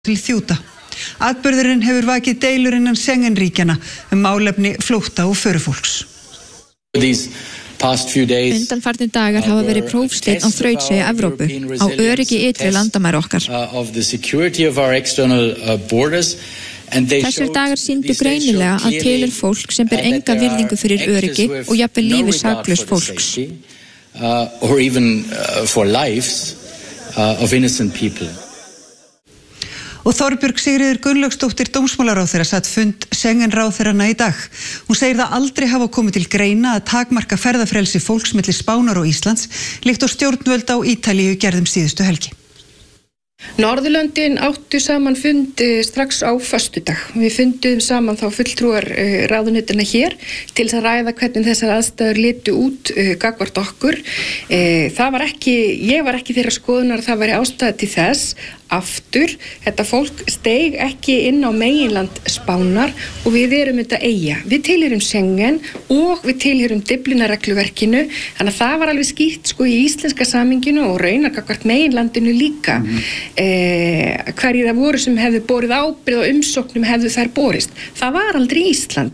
til þjúta. Atburðurinn hefur vakið deilur innan Schengen-ríkjanna málefni flótta og förufólks. Undanfarnir dagar hafa verið prófsteinn á þrautseigju Evrópu á öryggi ytri landamæra okkar. Þessir dagar sýndu greinilega að til fólk sem ber enga virðingu fyrir öryggi og jafnvel lífi saklaus fólks. Og Þorbjörg Sigríður Gunnlaugsdóttir dómsmálaráðherra sat fund Schengen-ráðherranna í dag. Hún segir það aldrei hafa komið til greina að takmarka ferðafrelsi fólks milli Spánar og Íslands, líkt og stjórnvöld á Ítalíu gerðum síðustu helgi. Norðurlöndin áttu saman fundi strax á föstudag. Við fundum saman þá fulltrúar ráðuneytanna hér til að ræða hvernig þessar aðstæður litu út gagnvart okkur. Ég var ekki þeirra skoðunar að það væri ástæða til þess. Aftur, þetta fólk steig ekki inn á meginland Spánar og við erum þetta eyja. Við tilheyrum Schengen og við tilheyrum Dyflinnarregluverkinu, þannig að það var alveg skýrt í íslenska samhenginu og raunar gagnvart meginlandinu líka. Hverjir það voru sem hefðu borið ábyrgð og umsóknum hefðu þær borist. Það var aldrei Ísland.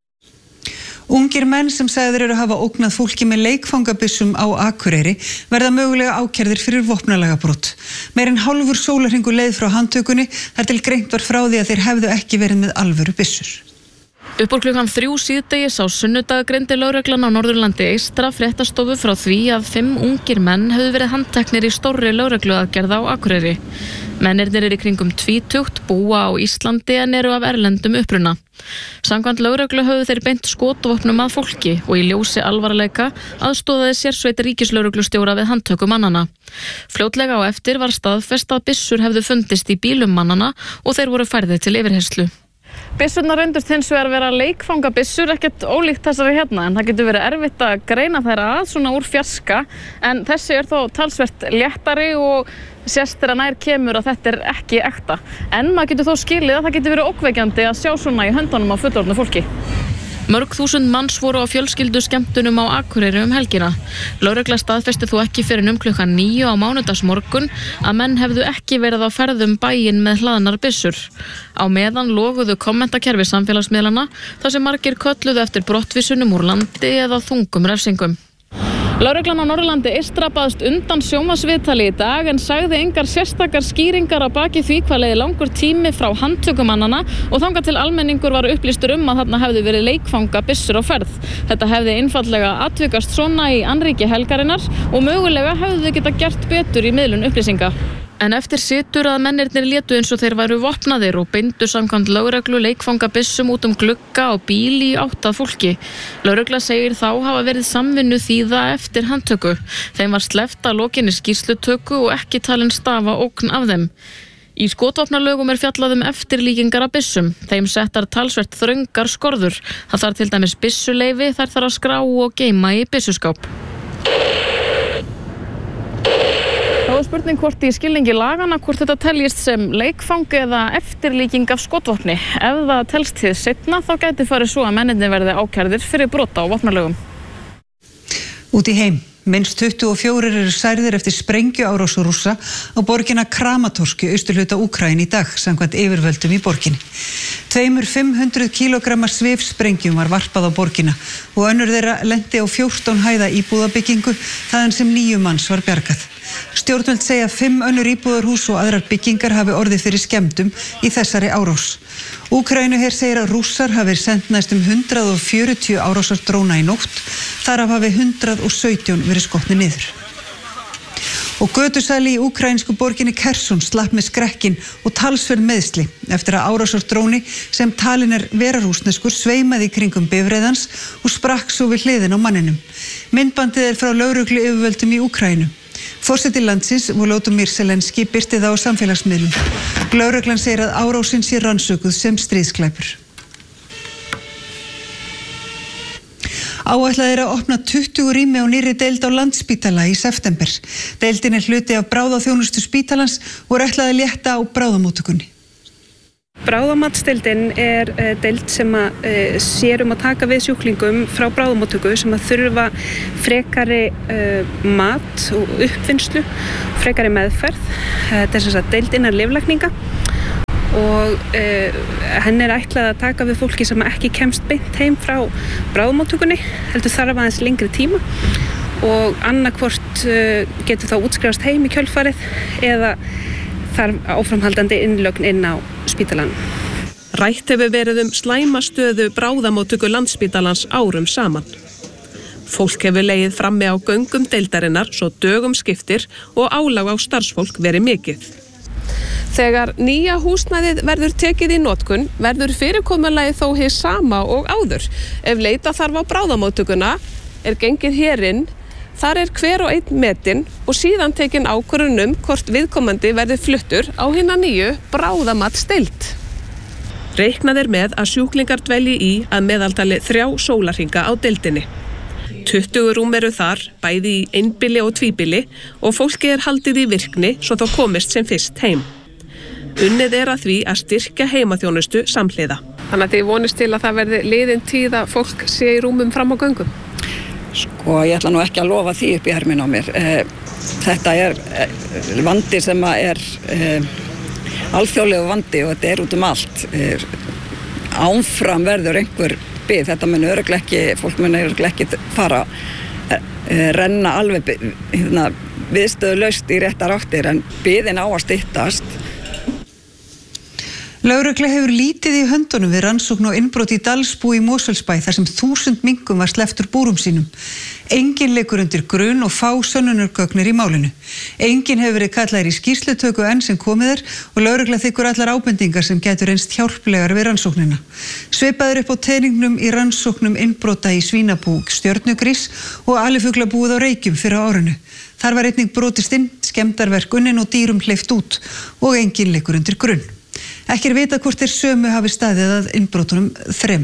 Ungir menn sem sagðir eru hafa ógnað fólki með leikfangabyssum á Akureyri verða mögulega ákærðir fyrir vopnalagabrot. Meir en hálfur sólarhringur leið frá handtökunni þar til greint var frá því að þeir hefðu ekki verið með alvöru byssur. Upp úr klukkan 3 síðdegis á sunnudag greindi lögreglan á Norðurlandi eystra fréttastofu frá því að 5 ungir menn hefðu verið handteknir í stórri lögregluaðgerð á Akureyri. Mennirnir eru í kringum 20, búa á Íslandi en eru af erlendum uppruna. Samkvæmt lögreglu höfðu þeir beint skotvopnum að fólki og í ljósi alvarleika aðstoðaði sérsveit ríkislögreglustjóra við handtöku mannanna. Fljótlega á eftir var staðfest að byssur hefðu fundist í bílum mannanna og þeir voru færðir til yfirheyrslu. Byssurnar reyndust hins vegar vera leikfangabyssur, ekkert ólíkt þessari hérna, en það getur verið erfitt að greina þær að svona úr fjarska, en þessi er þó talsvert léttari og sést þegar nær kemur að þetta er ekki ekta. En maður getur þó skilið að það getur verið ógnvekjandi að sjá svona í höndunum á fullorðnu fólki. Mörg þúsund manns voru á fjölskyldu skemmtunum á Akureyri helgina. Lögregla staðfesti þó ekki fyrr en klukkan 9 á mánudagsmorgun að menn hefðu ekki verið á ferðum bæinn með hlaðnar byssur. Á meðan loguðu kommentakerfi samfélagsmiðlana þar sem margir kölluðu eftir brottvísunum úr landi eða þungum refsingum. Lögreglan á Norðurlandi eystra baðst undan sjónvarpsviðtali í dag en sagði engar sérstakar skýringar á baki því hvað leiði langur tími frá handtökumannanna og þangað til almenningur var upplýstur að þarna hefði verið leikfangabyssur á ferð. Þetta hefði einfaldlega atvikast svona í annríki helgarinnar og mögulega hefðu þau geta gert betur í miðlun upplýsinga. En eftir situr að mennirnir létu eins og þeir væru vopnaðir og beindu samkvæmt lögreglu leikfangabyssum út glugga á bíl í átt að fólki. Lögregla segir þá hafa verið samvinnu þýða eftir handtöku. Þeim var sleppt að lokinni skýrslutöku og ekki talin stafa ógn af þeim. Í skotvopnalögum fjallað eftirlíkingar af byssum. Þeim settar talsvert þröngar skorður. Það þarf til dæmis byssuleyfi, þær þarf að skrá og geyma í byssuskáp. Það var spurning hvort í skilningi laganna hvort þetta teljist sem leikfang eða eftirlíking af skotvopni. Ef það telst hið seinna þá gæti farið svo að mennirnir verði ákærðir fyrir brota á vopnalögum. Út í heim. Minnst 24 eru særðir eftir sprengjuárás Rússa á borgina Kramatorsk í austurhluta Úkraínu í dag, samkvæmt yfirvöldum í borginni. 500 kílógramma svifsprengjum var varpað á borgina og önnur þeirra lenti á 14 hæða íbúðabyggingu þaðan sem 9 manns var bjargað. Stjórnvöld segja 5 önnur íbúðarhús og aðrar byggingar hafi orðið fyrir skemmdum í þessari árás. Úkraínuher segir að Rússar hafi sent næstum 140 árásardróna í nótt, þar af hafi 117 verið skotnir niður. Og götusali í úkraínsku borginni Kherson slapp með skrekkin og talsverð meiðsli eftir að árásardróni sem talin vera rússneskur sveimaði í kringum bifreiðans og sprakk svo við hliðin á manninum. Myndbandið frá lögreglu yfirvöldum í Úkraínu. Forseti landsins, Volodymyr Zelenský, birti það á samfélagsmiðlum. Lögreglan segir að árásin sé rannsökuð sem stríðsglæpur. Áætlað að opna 20 rými á nýrri deild á Landspítala í september. Deildin hluti af bráðaþjónustu spítalans og ætlað að létta á bráðamóttökunni. Bráðamatsdeildin deild sem sér að taka við sjúklingum frá bráðamóttöku sem þurfa frekari mat og uppvinnslu, frekari meðferð. Þetta sem sagt deild innan lyflækninga og henni ætlað að taka við fólki sem ekki kemst beint heim frá bráðamóttökunni, heldur þarf aðeins lengri tíma og annarkvort getur þá útskrifast heim í kjölfarið eða þarf áframhaldandi innlögn inn á spítalanum. Rætt hefur verið slæma stöðu bráðamóttöku Landspítalans árum saman. Fólk hefur legið frammi á göngum deildarinnar svo dögum skiptir og álag á starfsfólk verið mikið. Þegar nýja húsnæðið verður tekið í notkun verður fyrirkomulagið þó hið sama og áður. Ef leita þarf á bráðamóttökuna gengið hérinn, þar hver og einn metinn og síðan tekin ákvörðun hvort viðkomandi verði fluttur á hina nýju bráðamatsdeild. Reiknað með að sjúklingar dvelji í að meðaltali 3 sólarhringa á deildinni. 20 rúm eru þar, bæði í einbýli og tvíbýli og fólki haldið í virkni svo þá komist sem fyrst heim. Unnið að því að styrkja heimaþjónustu samhliða. Þannig að þið vonist til að það verði liðin tíð að fólk sé í rúmum fram á göngum? Sko, ég ætla nú ekki að lofa því upp í erminn á mér. Þetta vandi sem alþjóðlegu vandi og þetta út allt. Áfram verður einhver bið, þetta mun örugglega ekki, fólk mun örugglega ekki fara renna alveg viðstöðulaust í réttar áttir en biðin á að styttast. Lögregla hefur lítið í höndunum við rannsókn og innbrot í Dalsbú í Mosfellsbæ þar sem 1000 minkum var sleppt úr búrum sínum. Enginn leikur undir grun og fá sönnunargögnir í málinu. Enginn hefur verið kallaður í skýrslutöku enn sem komið og lögregla þykkur allar ábendingar sem gætu reynst hjálplegar við rannsóknina. Svipaður upp á teningnum í rannsóknum innbrota í svínabú Stjörnugrís og alifuglabúið á Reykjum fyrir árinu. Þar var einnig brotist inn, skemmdarverk unnin og dýrum hleypt út og enginn leikur undir grun. Ekki vita hvort þeir sömu hafi staðið að innbrotunum 3.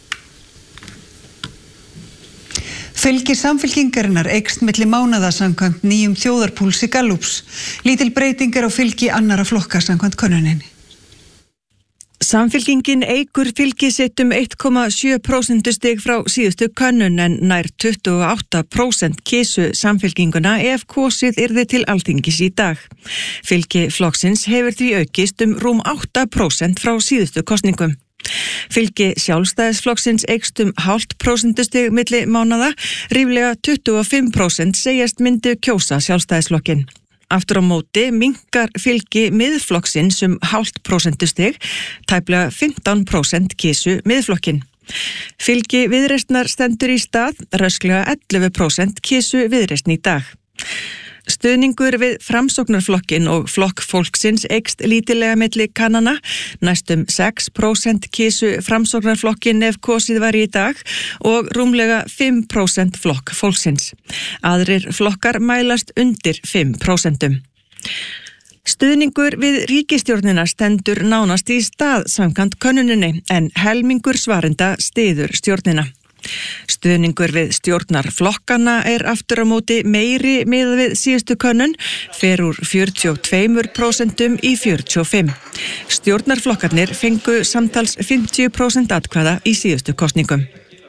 Fylgi Samfylkingarinnar eykst milli mánaða samkvæmt nýjum þjóðarpúlsi Gallups. Lítil breyting á fylgi annarra flokka samkvæmt könnuninni. Samfylkingin eykur fylgi sitt 1,7% stig frá síðustu könnun en nær 28% kysu Samfylkinguna ef kosið yrði til Alþingis í dag. Fylgi flokksins hefur því aukist rúm 8% frá síðustu kosningum. Fylgi Sjálfstæðisflokksins eykst 0,5% stig milli mánaða, ríflega 25% segjast myndu kjósa Sjálfstæðisflokkinn. Aftur á móti minnkar fylgi Miðflokksins 0,5% stig, tæplega 15% kysu Miðflokkinn. Fylgi Viðreisnar stendur í stað, rösklega 11% kysu Viðreisn í dag. Stuðningur við Framsóknarflokkinn og Flokk fólksins eykst lítillega milli kannana, næstum 6% kysu Framsóknarflokkinn ef kosið var í dag og rúmlega 5% Flokk fólksins. Aðrir flokkar mælast undir 5%. Stuðningur við ríkisstjórnina stendur nánast í stað samkvæmt könnuninni en helmingur svarenda styður stjórnina. Stuðningur við stjórnarflokkana aftur á móti meiri miðað við síðustu könnun, fer úr 42% í 45%. Stjórnarflokkarnir fengu samtals 50% atkvæða í síðustu kosningum.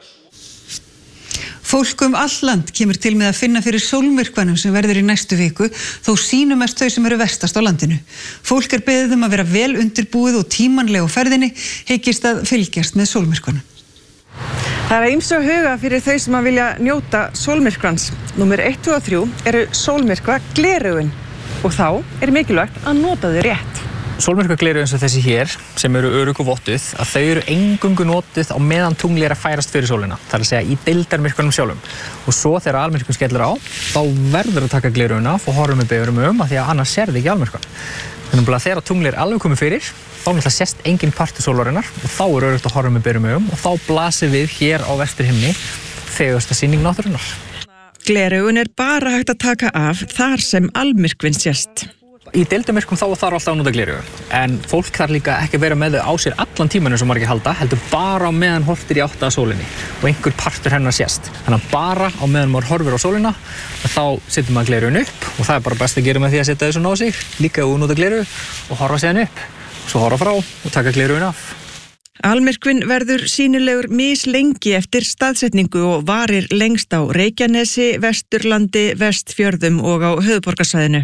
Fólk all land kemur til með að finna fyrir sólmyrkvanum sem verður í næstu viku, þó sýnumest þau sem eru vestast á landinu. Fólk beðið að vera vel undirbúið og tímanlega á ferðinni, hyggist að fylgjast með sólmyrkvanum. Það ýmsu að huga fyrir þau sem að vilja njóta sólmyrkvans. Númer 1 og 3 eru sólmyrkva gleraugun og þá mikilvægt að nota þau rétt. Sólmyrkva gleraugun eins og þessi hér, sem eru örugg og vottuð, að þau eru eingöngu notuð á meðan tungli að færast fyrir sólina. Það að segja í deildarmyrkvanum sjálfum. Og svo þegar almyrkvun skellur á, þá verður að taka gleraugun af og horfa með berum augum af því að annars sérðu ekki almyrkvan. Þannig að þegar tungli alveg komið fyrir, þá náttúrulega sést engin partur sólarinnar og þá öruggt að horfa með berum augum og þá blasir við hér á vesturhimni fegursta sýning náttúrunnar. Gleraugun bara hægt að taka af þar sem almyrkvinn sést. Í deildarmyrkvum þá þarf alltaf að nota gleraugu, en fólk þarf líka ekki að vera með þau á sér allan tímann eins og margir halda, heldur bara á meðan horfir í átt að sólinni og einhver partur hennar sést. Þannig að bara á meðan maður horfir á sólina, þá setur maður gleraugun upp og það bara best að gera með því að setja þau svona á sig, líka ef þú nota gleraugu og horfa síðan upp, svo horfa frá og taka gleraugun af. Almyrkvinn verður sýnilegur mislengi eftir staðsetningu og varir lengst á Reykjanesi, Vesturlandi, Vestfjörðum og á höfuðborgarsvæðinu.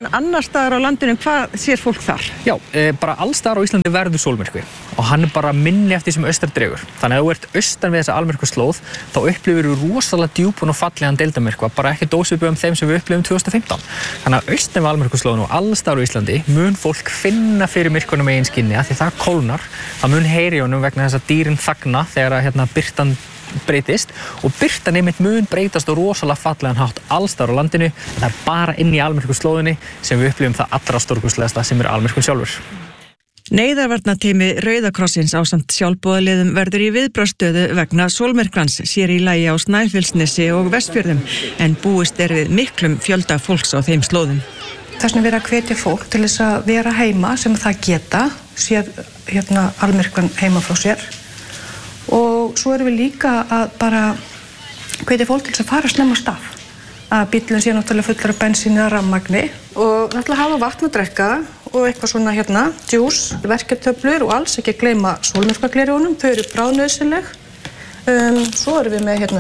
Annars staðar á landinu, hvað sér fólk þar? Já, bara alls staðar á Íslandi verður sólmyrkvi og hann bara minni eftir sem austar dregur. Þannig að ef þú ert austan við þessa almyrkvaslóð þá upplifir við rosalega djúpun og fallegan deildarmyrkva, bara ekki ósvipað þeim sem við upplifum 2015. Þannig að austan við almyrkvaslóðinu og alls staðar á Íslandi mun fólk finna fyrir myrkvunum eigin skinni af því það kólnar, það mun heyri honum vegna þess að dýrin þagna þegar að birtan breytist og birtan einmitt mun breytast á rosalega fallegan hátt alls staðar á landinu. Það er bara inn í almyrkvaslóðinni sem við upplifum það allra stórkostlegasta sem almyrkvinn sjálfur. Neyðarvarnarteymi Rauða krossins ásamt sjálfboðaliðum verður í viðbragðsstöðu vegna sólmyrkvans sér í lagi á Snæfellsnesi og Vestfjörðum en búist við miklum fjölda fólks á þeim slóðum. Þess vegna verið að hvetja fólk til þess að vera heima sem það geta, séð almyrkvan heima frá sér. Og svo erum við líka að bara hvetja fólk til þess að fara snemma af stað. Að bíllinn sé náttúrulega fullur af bensíni eða rafmagni og náttúrulega hafa vatn að drekka og eitthvað svona djús, verkjatöflur og alls ekki að gleyma sólmyrkvaglerjónum, þau eru bráðnauðsynleg. Svo erum við með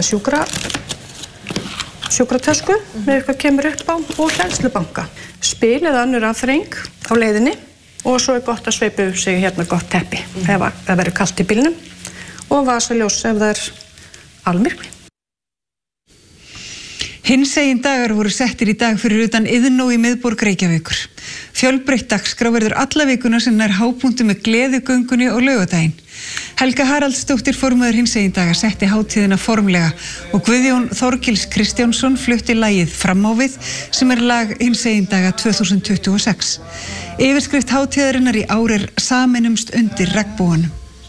sjúkratösku með eitthvað kemur upp á og hleðslubanka. Spil eða önnur afþreying á leiðinni og svo er gott að sveipa upp sig gott teppi ef það verður kalt í bílnum. Og vasaljós ef það almyrkvi. Hinsegin dagar voru settir í dag fyrir utan Iðnó í miðborg Reykjavíkur. Fjölbreytt dagskrá verður alla vikuna sem nær hápunkti með gleðigöngunni og laugardaginn. Helga Haraldsdóttir formaður hinsegin daga setti hátíðina formlega og Guðjón Þorgils Kristjánsson flutti lagið Fram á við sem lag hinsegin daga 2026. Yfirskrift hátíðarinnar í ár Sameinumst undir regnboganum.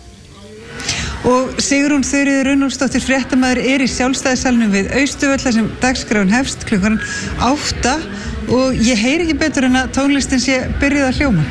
Og Sigrún Þuríður Runólfsdóttir fréttamaður í sjálfstæðissalnum við Austurvöll þar sem dagskráin hefst klukkan 8 og ég heyri ekki betur en að tónlistin sé byrjuð að hljóma.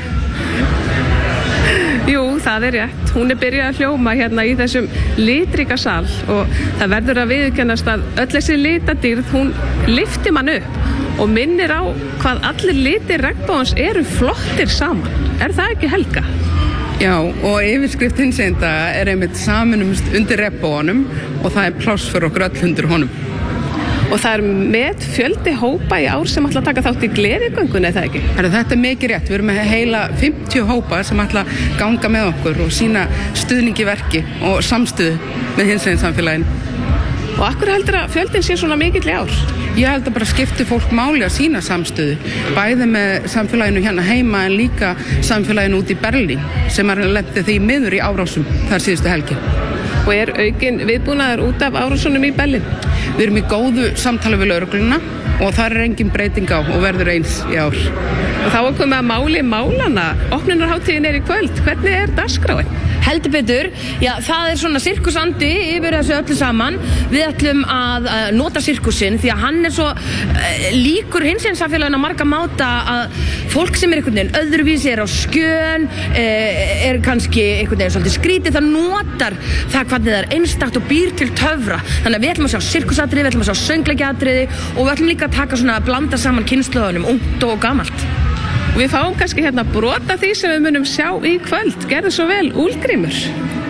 Jú, það rétt. Hún byrjuð að hljóma í þessum litríka sal og það verður að viðurkennast að öll þessi litadýrð, hún lyftir mann upp og minnir á hvað allir litir regnbogans eru flottir saman. Er það ekki, Helga? Já, og yfirskrift hinsegin daga einmitt Sameinumst undir regnboganum og það pláss fyrir okkur öll undir honum. Og það með fjöldi hópa í ár sem ætla að taka þátt í gleðigöngunni, er það ekki? Þetta mikið rétt. Við erum með heila 50 hópa sem ætla að ganga með okkur og sína stuðningi verki og samstöðu með hinsegin samfélaginu. Og akkur heldur að fjöldin sé svona mikill í ár? Ég held að bara skipti fólk máli að sína samstöðu, bæði með samfélaginu heima en líka samfélaginu út í Berlín sem lenti því miður í árásum þar síðustu helgi. Og aukinn viðbúnaður út af árásunum í Berlín? Við erum í góðu samtali við lögregluna og þar engin breyting á og verður eins í ár. Og þá komið að máli málana. Opnunarhátíðin í kvöld. Hvernig dagskráin? Heldur betur, já, það svona sirkusandi yfir þessu öllu saman. Við ætlum að nota sirkusinn því að hann svo líkur hinsegin samfélaginu að marga máta að fólk sem einhvern veginn öðruvísi á skjön, kannski einhvern veginn svolítið skrítið, það notar það hvernig það einstakt og býr til töfra. Þannig að við ætlum að sjá sirkusatriði, við ætlum að sjá söngleikjaatriði og við ætlum líka að taka svona að blanda saman kynslóðunum, ungt og gamalt. Og við fáum kannski brot af því sem við munum sjá í kvöld. Gerðu svo vel, Úlgrímur.